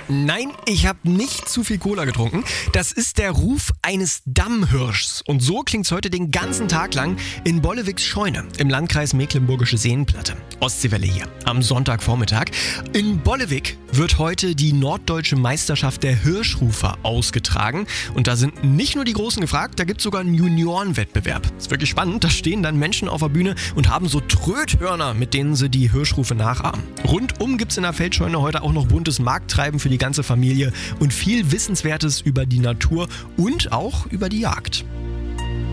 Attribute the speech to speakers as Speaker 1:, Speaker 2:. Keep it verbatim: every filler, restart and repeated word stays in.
Speaker 1: Nein, ich habe nicht zu viel Cola getrunken. Das ist der Ruf eines Dammhirschs. Und so klingt's heute den ganzen Tag lang in Bolleviks Scheune im Landkreis Mecklenburgische Seenplatte. Ostseewelle hier am Sonntagvormittag. In Bollevik wird heute die norddeutsche Meisterschaft der Hirschrufer ausgetragen. Und da sind nicht nur die Großen gefragt, da gibt's sogar einen Juniorenwettbewerb. Ist wirklich spannend. Da stehen dann Menschen auf der Bühne und haben so Tröthörner, mit denen sie die Hirschrufe nachahmen. Rundum gibt's in der Feldscheune heute auch noch buntes Markttreiben für die ganze Familie und viel Wissenswertes über die Natur und auch über die Jagd.